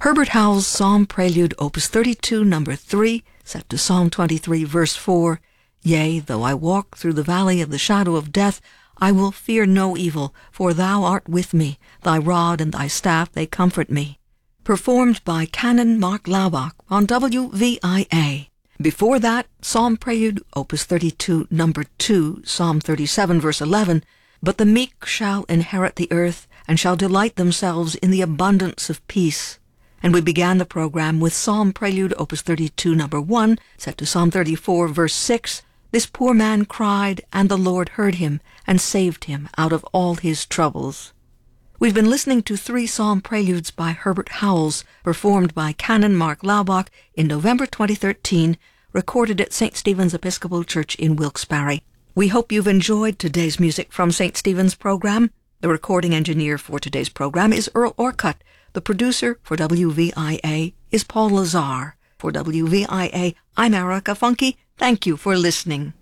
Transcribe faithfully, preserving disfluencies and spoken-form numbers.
Herbert Howells' Psalm Prelude, Opus thirty-two, number three, set to Psalm twenty-three, verse four. Yea, though I walk through the valley of the shadow of death, I will fear no evil, for thou art with me. Thy rod and thy staff, they comfort me. Performed by Canon Mark Laubach on W V I A. Before that, Psalm Prelude, Opus thirty-two, number two, Psalm thirty-seven, verse eleven. But the meek shall inherit the earth, and shall delight themselves in the abundance of peace. And we began the program with Psalm Prelude, Opus thirty-two, number one, set to Psalm thirty-four, verse six. This poor man cried, and the Lord heard him, and saved him out of all his troubles. We've been listening to three psalm preludes by Herbert Howells, performed by Canon Mark Laubach in November twenty thirteen, recorded at Saint Stephen's Episcopal Church in Wilkes-Barre. We hope you've enjoyed today's music from Saint Stephen's program. The recording engineer for today's program is Earl Orcutt. The producer for W V I A is Paul Lazar. For W V I A, I'm Erica Funke. Thank you for listening.